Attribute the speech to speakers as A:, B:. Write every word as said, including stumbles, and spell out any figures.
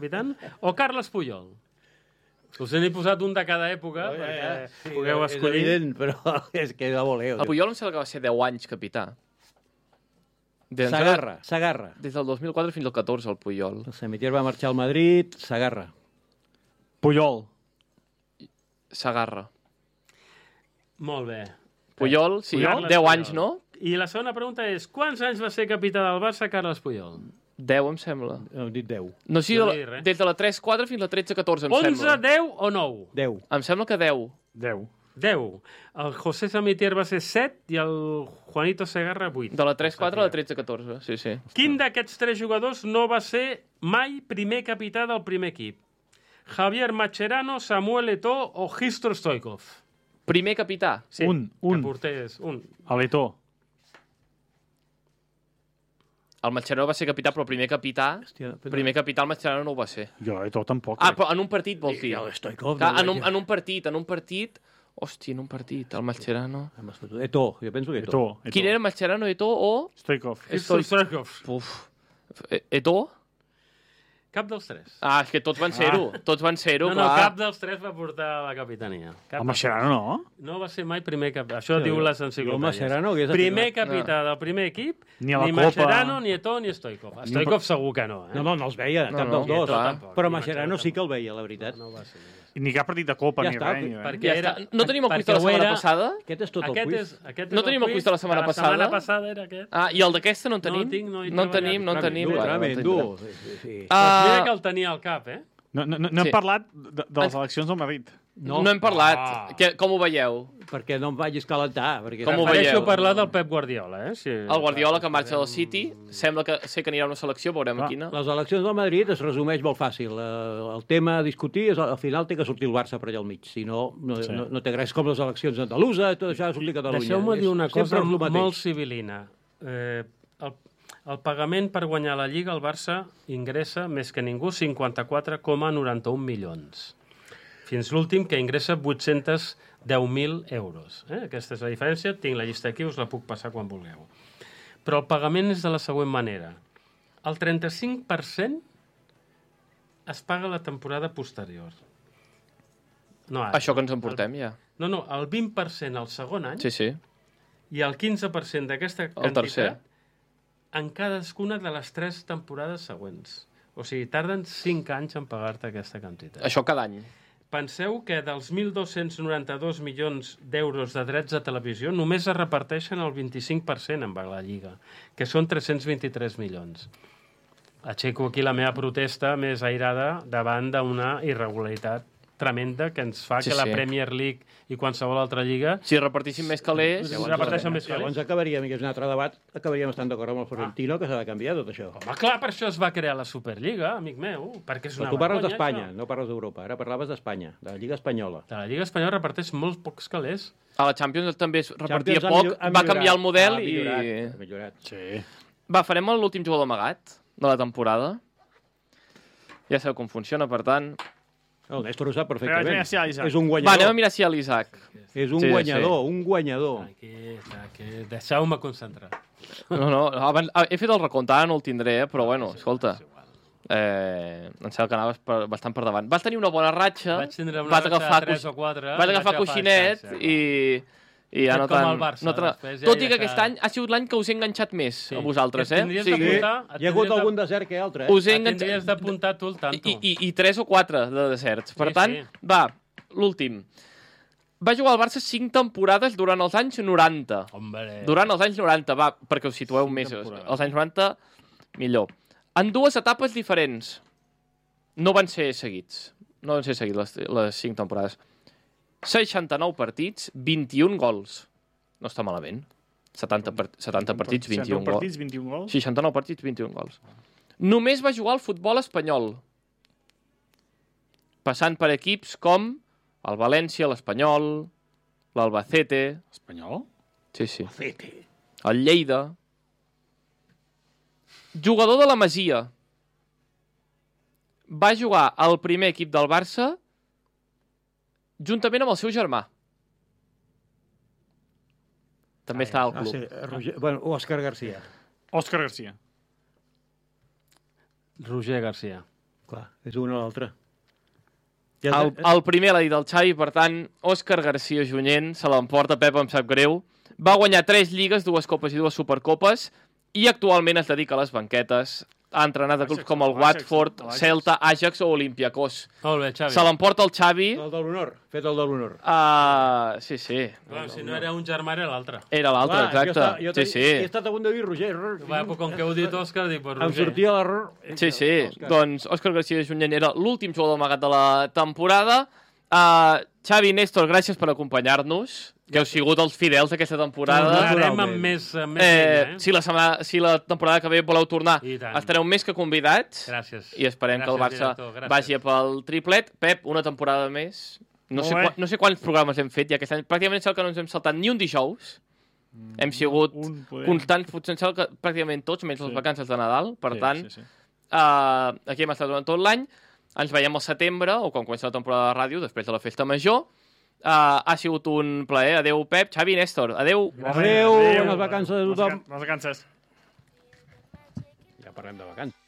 A: capitán, o Carles Puyol? Us n'he posat un de cada època,
B: No,
A: perquè
B: ja, ja. Sí,
A: pugueu escollir.
B: És evident, però és que va voler.
C: El Puyol em sembla que va ser deu anys capità. Des,
B: Sagarra, Sagarra.
C: Des del dos mil quatre fins al catorze, el Puyol.
B: El Samitier va marxar al Madrid, Sagarra.
D: Puyol.
C: Sagarra.
A: Molt bé.
C: Puyol, sí,
A: Puyol?
C: deu
A: Puyol.
C: anys, no?
A: I la segona pregunta és, quants anys va ser capità del Barça Carles Puyol?
C: deu, em sembla.
B: Hem dit deu.
C: No, sí,
A: No
C: de
A: he dit
C: la,
A: res.
C: des de la tres quatre fins a la tretze catorze, em
A: onze,
C: sembla.
A: deu o nou?
B: deu.
C: Em sembla que deu.
D: Deu.
A: deu. El José Samitier va ser set i el Juanito Segarra vuit.
C: De la tres quatre a la tretze catorze, sí, sí.
A: Quin d'aquests tres jugadors no va ser mai primer capità del primer equip? Javier Mascherano, Samuel Eto'o o Hristo Stoichkov?
C: Primer capità.
A: Sí,
D: Un, un.
A: que portés un.
D: A l'Etó.
C: El Mascherano va ser capità, però el primer capità...
B: Hòstia, però-
C: Primer capità el Mascherano no ho va ser.
D: Jo l'Etó tampoc.
C: Ah,
D: crec.
C: però en un partit, vols dir?
B: I el Stoichkov.
C: Clar,
B: no
C: en, un,
B: vaig-
C: en un partit, en un partit... Hòstia, en un partit, el Mascherano...
B: Em vas fotre. Eto'o, jo penso que
D: Etó.
B: Eto'o.
D: Etó.
C: Quin era Mascherano, Eto'o o...
D: Stoikov.
A: Hristo Stoichkov.
C: Uf. E- Eto'o?
A: Cap dels tres.
C: Ah, és que tots van ser-ho. Tots van ser-ho,
A: No, no,
C: clar.
A: cap dels tres va portar a la capitania. Cap
D: El Mascherano no?
A: No va ser mai primer capità. Això
B: Sí,
A: diu les
B: jo
A: enciclopèdies.
B: Mascherano hagués
A: Primer
B: afirmat-
A: capità del primer equip,
D: Ni a la
A: ni
D: Copa.
A: Mascherano, ni Eto'o, ni Stoichkov. Stoichkov segur que no, eh?
B: No, no, no els veia,
C: No,
B: cap
C: no,
B: dels dos.
C: clar.
A: Tampoc.
B: Però
A: Ni
B: Mascherano
A: Mascherano
B: sí que el veia, la veritat.
A: No va ser.
D: I ni cap partit de Copa,
B: Ja
D: ni
B: està,
D: res. Ni res.
A: perquè
C: Ja
A: era...
C: està. No tenim el quiz de
A: perquè
C: la
A: ho
C: setmana
A: era-
C: passada?
B: Aquest és tot el
A: Aquest
B: quiz.
A: és, aquest és
C: No tenim el quiz de la setmana
A: La setmana
C: passada?
A: passada era aquest.
C: Ah, i el d'aquesta no en tenim?
A: No tinc, no he
C: no en
A: treballat.
C: tenim, no en tenim.
B: Tremendo,
C: Vale, no en
B: tremendo.
C: tindrem.
B: Sí, sí, sí.
A: Doncs mira
C: Ah,
A: que el tenia al cap, eh?
D: No, no, no, no hem
C: Sí.
D: parlat de, de les
C: Ens-
D: eleccions del Madrid.
C: no. no hem parlat.
A: Ah.
C: Que, com ho veieu?
B: Perquè no em vaig escalentar. Perquè...
C: Com ho
A: Prefereixo
C: veieu?
A: parlar del Pep Guardiola, eh? Si...
C: El Guardiola que marxa del City, sembla que sé que anirà a una selecció, veurem
D: Clar.
C: quina.
B: Les eleccions del Madrid es resumeix molt fàcil. Eh, El tema a discutir és al final té que sortir el Barça per allà al mig. Si no, no,
D: Sí.
B: no, no té res com les eleccions andalusa, tot això ha de sortir Catalunya.
A: Deixeu-me dir una
B: És- sempre
A: cosa
B: és lo mateix.
A: molt civilina. Eh, el, el pagament per guanyar la Lliga, el Barça ingressa més que ningú cinquanta-quatre coma noranta-un milions. Fins l'últim, que ingressa vuit-cents deu mil euros. Eh? Aquesta és la diferència. Tinc la llista aquí, us la puc passar quan vulgueu. Però el pagament és de la següent manera. El trenta-cinc per cent es paga la temporada posterior. No, ara.
C: Això que ens emportem, ja.
A: No, no, el vint per cent al segon any
C: Sí, sí.
A: i el quinze per cent d'aquesta
C: El tercer.
A: quantitat en cadascuna de les tres temporades següents. O sigui, tarden cinc anys en pagar-te aquesta quantitat.
C: Això cada any.
A: Penseu que dels mil dos-cents noranta-dos milions d'euros de drets de televisió només es reparteixen el vint-i-cinc per cent amb la Lliga, que són tres-cents vint-i-tres milions. Aixeco aquí la meva protesta més airada davant d'una irregularitat tremenda que ens fa
C: Sí,
A: que la
C: sí.
A: Premier League i qualsevol altra lliga
C: Si repartissin més calés...
A: Llavors, reparteixen més calés.
B: Llavors acabaríem, i que és un altre debat, acabaríem estant d'acord amb el Florentino, que s'ha de canviar tot això.
A: Home, clar, per això es va crear la Superliga, amic meu, perquè és
B: Però
A: una
B: tu parles
A: vergonya,
B: d'Espanya,
A: això.
B: no parles d'Europa. Ara parlaves d'Espanya, de la Lliga Espanyola.
A: De la Lliga Espanyola reparteix molts pocs calés.
C: A la Champions també es repartia
B: Champions ha
C: poc,
B: millo- ha
C: va
B: millorat,
C: canviar el model
B: ha millorat,
C: i...
B: Ha millorat.
D: Sí.
C: Va, farem l'últim jugador amagat de la temporada. Ja sabeu com funciona, per tant...
B: El Néstor ho sap
D: Però
B: perfectament.
D: mira si hi ha l'Isaac.
B: És un
C: Va, anem
B: guanyador.
C: a mirar si hi ha l'Isaac.
B: És un
C: Sí,
B: guanyador, un guanyador.
A: Aquí, aquí, deixeu-me concentrar.
C: No, no, abans, ah, he fet el recompte, ara no el tindré, eh, però bueno, escolta. Eh, em sembla que anaves per, bastant per davant. Vas tenir una bona ratxa,
A: Vaig tindre una
C: vas
A: ratxa
C: agafar,
A: de tres
C: coix-
A: o quatre,
C: vas
A: vaig
C: agafar
A: agafar
C: coixinet
A: distància.
C: i, i ja
A: Fet
C: no
A: com
C: tant...
A: el Barça,
C: no tra...
A: després ja
C: Tot i
A: ja
C: que
A: que-
C: aquest any ha sigut l'any que us he enganxat més,
A: Sí.
C: a vosaltres,
A: Et
C: eh?
A: tindries
C: O sigui,
A: d'apuntar.
B: Hi ha hagut algun desert que altre, eh?
C: us he
A: Et tindries
C: enganxat...
A: d'apuntar tu el tanto.
C: I, i, I tres o quatre de deserts. Per
A: Sí,
C: tant,
A: sí.
C: va, l'últim. Va jugar al Barça cinc temporades durant els anys noranta.
A: Hombre.
C: Durant els anys noranta, va, perquè us situeu
D: Cinc
C: més.
D: temporades.
C: Els anys noranta, millor. En dues etapes diferents. No van ser seguits. No van ser seguits les, les cinc temporades. seixanta-nou partits, vint-i-un gols. No està malament. setanta, per, setanta partits, vint-i-un gols.
D: partits, vint-i-un gols.
C: seixanta-nou partits, vint-i-un gols. Només va jugar al futbol espanyol. Passant per equips com el València, l'Espanyol, l'Albacete...
D: Espanyol?
C: Sí, sí.
B: Fete.
C: El Lleida. Jugador de la Masia. Va jugar al primer equip del Barça juntament amb el seu germà. També està al
B: Ah,
C: club.
B: sí, Roger... Bueno, Òscar García.
D: Òscar García.
A: Roger Garcia.
B: Clar, és una o l'altra.
C: El, el primer l'ha dit el Xavi, per tant, Òscar García Junyent se l'emporta, Pep, em sap greu. Va guanyar tres lligues, dues copes i dues supercopes, i actualment es dedica a les banquetes. Ha entrenat a clubs com el Watford, Celta, Ajax o Olympiacos.
A: Molt bé, Xavi.
C: Se l'emporta el Xavi.
B: El de l'honor, fet el de l'honor.
C: Uh, sí, sí.
A: Clar, si no era un germà, era l'altre.
C: Era l'altre, exacte.
B: Jo, jo
C: sí, sí.
B: He estat a punt de dir Roger.
A: Va, però com que heu dit Òscar, dic, pues,
B: Em
A: Roger.
B: sortia l'error.
C: Sí, sí. Doncs Òscar García Junyent era l'últim jugador amagat de la temporada. Uh, Xavi i Néstor, gràcies per acompanyar-nos, que heu sigut els fidels d'aquesta temporada.
A: Tornarem amb més, amb més
C: Eh,
A: feina, eh?
C: si, la setmana, si la temporada que ve voleu tornar,
A: I tant.
C: estareu més que convidats.
A: Gràcies.
C: I esperem
A: Gràcies,
C: que el Barça
A: director, gràcies.
C: vagi pel triplet. Pep, una temporada més. No
D: Molt
C: sé,
D: bé.
C: qua, no sé quants programes hem fet ja aquest any. Pràcticament em sembla que no ens hem saltat ni un dijous. Mm, hem sigut
D: un, podem.
C: constants, potser em sembla que pràcticament tots, menys
D: Sí.
C: les vacances de Nadal. Per
D: Sí,
C: tant,
D: sí, sí.
C: Uh, aquí hem estat durant tot l'any. Ens veiem al setembre, o quan comença la temporada de ràdio, després de la festa major. Uh, ha sigut un plaer. Adéu, Pep, Xavi i Néstor. Adéu.
B: Adéu, bones vacances a tothom.
D: Bones vacances.
B: Ja parlem de vacances.